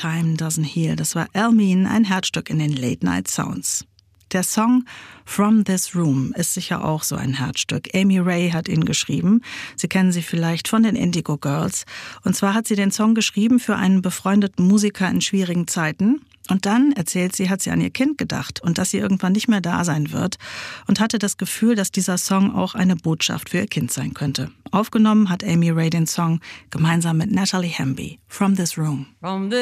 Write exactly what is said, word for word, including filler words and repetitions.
Time Doesn't Heal. Das war Al Mean, ein Herzstück in den Late Night Sounds. Der Song From This Room ist sicher auch so ein Herzstück. Amy Ray hat ihn geschrieben. Sie kennen sie vielleicht von den Indigo Girls. Und zwar hat sie den Song geschrieben für einen befreundeten Musiker in schwierigen Zeiten. Und dann, erzählt sie, hat sie an ihr Kind gedacht und dass sie irgendwann nicht mehr da sein wird und hatte das Gefühl, dass dieser Song auch eine Botschaft für ihr Kind sein könnte. Aufgenommen hat Amy Ray den Song gemeinsam mit Natalie Hamby, From This Room. From